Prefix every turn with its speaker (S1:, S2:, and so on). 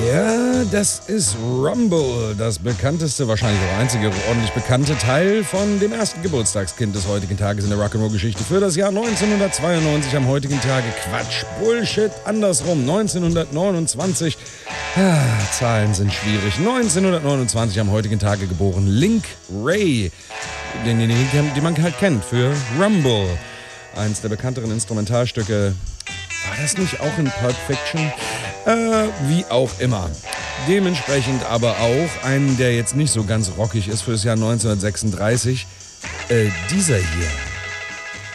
S1: Ja, das ist Rumble, das bekannteste, wahrscheinlich auch einzige ordentlich bekannte Teil von dem ersten Geburtstagskind des heutigen Tages in der Rock'n'Roll-Geschichte für das Jahr 1992. Am heutigen Tage Quatsch, Bullshit, andersrum, 1929. Zahlen sind schwierig. 1929 am heutigen Tage geboren Link Wray, den man halt kennt für Rumble. Eins der bekannteren Instrumentalstücke. War das nicht auch in Pulp Fiction? Wie auch immer. Dementsprechend aber auch einen, der jetzt nicht so ganz rockig ist für das Jahr 1936. Dieser hier.